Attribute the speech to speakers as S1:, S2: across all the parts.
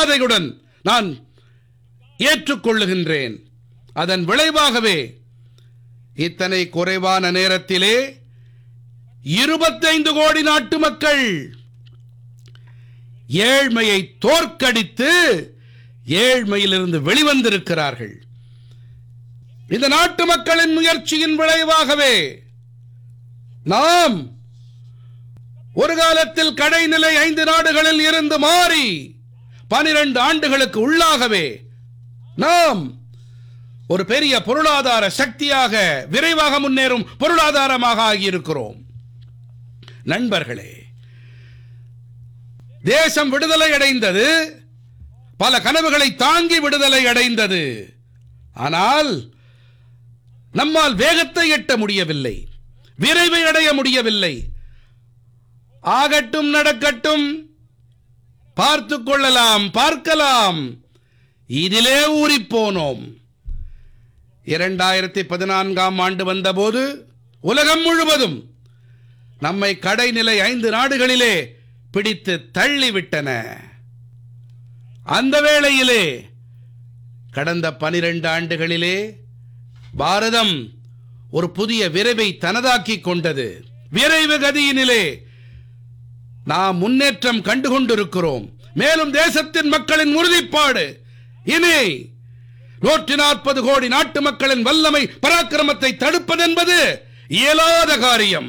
S1: மரியாதையுடன் நான் ஏற்றுக்கொள்ளுகின்றேன். அதன் விளைவாகவே இத்தனை குறைவான நேரத்திலே 25 கோடி நாட்டு மக்கள் ஏழ்மையை தோற்கடித்து ஏழ்மையிலிருந்து வெளிவந்திருக்கிறார்கள். இந்த நாட்டு மக்களின் முயற்சியின் விளைவாகவே நாம் ஒரு காலத்தில் கடைநிலை 5 நாடுகளில் இருந்து மாறி 12 ஆண்டுகளுக்கு உள்ளாகவே நாம் ஒரு பெரிய பொருளாதார சக்தியாக விரைவாக முன்னேறும் பொருளாதாரமாக ஆகியிருக்கிறோம். நண்பர்களே, தேசம் விடுதலை அடைந்தது, பல கனவுகளை தாங்கி விடுதலை அடைந்தது. ஆனால் நம்மால் வேகத்தை எட்ட முடியவில்லை, விரைவை அடைய முடியவில்லை. ஆகட்டும், நடக்கட்டும், பார்த்துக் கொள்ளலாம், பார்க்கலாம், இதிலே ஊறிப்போனோம். 2014ஆம் ஆண்டு வந்தபோது உலகம் முழுவதும் நம்மை கடைநிலை 5 நாடுகளிலே பிடித்து தள்ளிவிட்டன. அந்த வேளையிலே கடந்த 12 ஆண்டுகளிலே பாரதம் ஒரு புதிய விரைவை தனதாக்கிக் கொண்டது. விரைவு கதியினிலே நாம் முன்னேற்றம் கண்டுகொண்டிருக்கிறோம். மேலும் தேசத்தின் மக்களின் உறுதிப்பாடு இனி 140 கோடி நாட்டு மக்களின் வல்லமை பராக்கிரமத்தை தடுப்பதென்பது இயலாத காரியம்.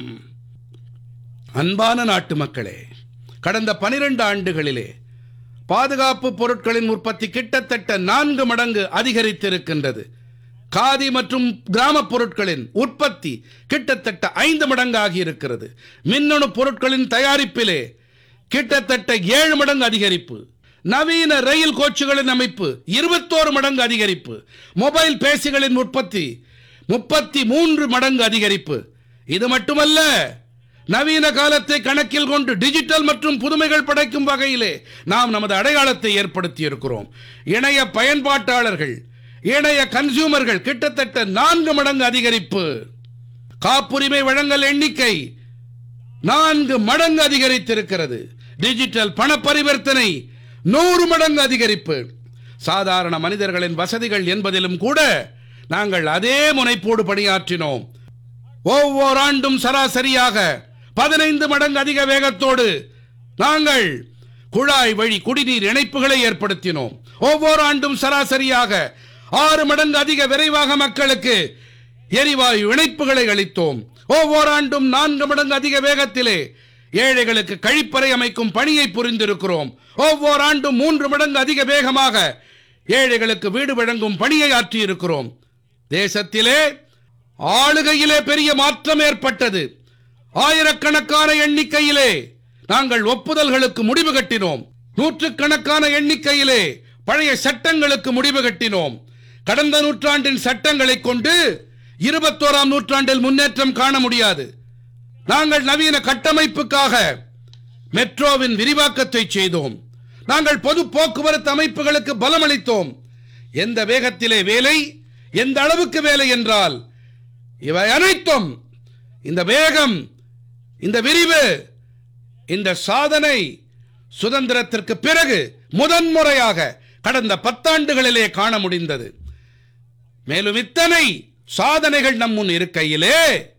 S1: அன்பான நாட்டு மக்களே, கடந்த 12 ஆண்டுகளிலே பாதுகாப்பு பொருட்களின் உற்பத்தி கிட்டத்தட்ட 4 மடங்கு அதிகரித்திருக்கின்றது. காதி மற்றும் கிராமப் பொருட்களின் உற்பத்தி கிட்டத்தட்ட 5 மடங்கு ஆகியிருக்கிறது. மின்னணு பொருட்களின் தயாரிப்பிலே கிட்டத்தட்ட 7 மடங்கு அதிகரிப்பு. நவீன ரயில் கோச்சுகளின் அமைப்பு 21 மடங்கு அதிகரிப்பு. மொபைல் பேசிகளின் உற்பத்தி 33 மடங்கு அதிகரிப்பு. இது மட்டுமல்ல, நவீன காலத்தை கணக்கில் கொண்டு டிஜிட்டல் மற்றும் புதுமைகள் படைக்கும் வகையிலே நாம் நமது அடையாளத்தை ஏற்படுத்தி இருக்கிறோம். இணைய பயன்பாட்டாளர்கள், இணைய கன்சூமர்கள் கிட்டத்தட்ட 4 மடங்கு அதிகரிப்பு. காப்புரிமை வழங்கல் எண்ணிக்கை 4 மடங்கு அதிகரித்திருக்கிறது. டிஜிட்டல் பண பரிவர்த்தனை 100 மடங்கு அதிகரிப்பு. சாதாரண மனிதர்களின் வசதிகள் என்பதிலும் கூட நாங்கள் அதே முனைப்போடு பணியாற்றினோம். ஒவ்வொரு ஆண்டும் சராசரியாக 15 மடங்கு அதிக வேகத்தோடு நாங்கள் குழாய் வழி குடிநீர் இணைப்புகளை ஏற்படுத்தினோம். ஒவ்வொரு ஆண்டும் சராசரியாக 6 மடங்கு அதிக விரைவாக மக்களுக்கு எரிவாயு இணைப்புகளை அளித்தோம். ஒவ்வொரு ஆண்டும் 4 மடங்கு அதிக வேகத்திலே ஏழைகளுக்கு கழிப்பறை அமைக்கும் பணியை புரிந்திருக்கிறோம். ஒவ்வொரு ஆண்டும் 3 மடங்கு அதிக வேகமாக ஏழைகளுக்கு வீடு வழங்கும் பணியை ஆற்றியிருக்கிறோம். தேசத்திலே ஆளுகையிலே பெரிய மாற்றம் ஏற்பட்டது. ஆயிரக்கணக்கான எண்ணிக்கையிலே நாங்கள் ஒப்புதல்களுக்கு முடிவு கட்டினோம். நூற்றுக்கணக்கான எண்ணிக்கையிலே பழைய சட்டங்களுக்கு முடிவு கட்டினோம். கடந்த நூற்றாண்டின் சட்டங்களை கொண்டு 21ஆம் நூற்றாண்டில் முன்னேற்றம் காண முடியாது. நாங்கள் நவீன கட்டமைப்புக்காக மெட்ரோவின் விரிவாக்கத்தை செய்தோம். நாங்கள் பொது போக்குவரத்து அமைப்புகளுக்கு பலமளித்தோம். எந்த வேகத்திலே வேலை, எந்த அளவுக்கு வேலை என்றால் இவை அனைத்தும், இந்த வேகம், இந்த விரிவு, இந்த சாதனை சுதந்திரத்திற்கு பிறகு முதன்முறையாக கடந்த 10 ஆண்டுகளிலே காண முடிந்தது. மேலும் இத்தனை சாதனைகள் நம் முன் இருக்கையிலே,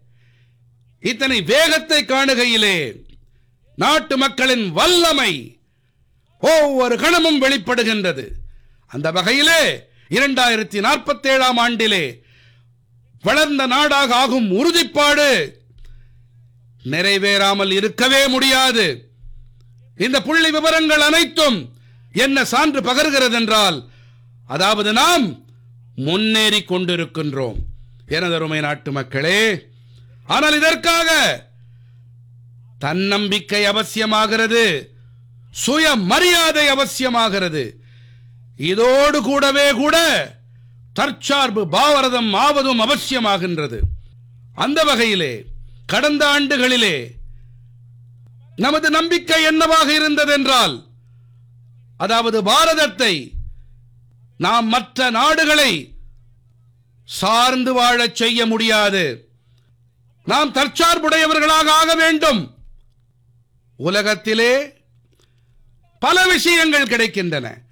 S1: இத்தனை வேகத்தை காணுகையிலே நாட்டு மக்களின் வல்லமை ஒவ்வொரு கணமும் வெளிப்படுகின்றது. அந்த வகையிலே 2047ஆம் ஆண்டிலே வளர்ந்த நாடாக ஆகும் உறுதிப்பாடு நிறைவேறாமல் இருக்கவே முடியாது. இந்த புள்ளி விவரங்கள் அனைத்தும் என்ன சான்று பகர்கிறது என்றால், அதாவது நாம் முன்னேறி கொண்டிருக்கின்றோம். எனதருமை நாட்டு மக்களே, ஆனால் இதற்காக தன்னம்பிக்கை அவசியமாகிறது, சுய மரியாதை அவசியமாகிறது. இதோடு கூடவே தற்சார்பு பாரதம் ஆவதும் அவசியமாகின்றது. அந்த வகையிலே கடந்த ஆண்டுகளிலே நமது நம்பிக்கை என்னவாக இருந்தது என்றால், அதாவது பாரதத்தை நாம் மற்ற நாடுகளை சார்ந்து வாழச் செய்ய முடியாது, நாம் தற்சார்புடையவர்களாக ஆக வேண்டும். உலகத்திலே பல விஷயங்கள் கிடைக்கின்றன.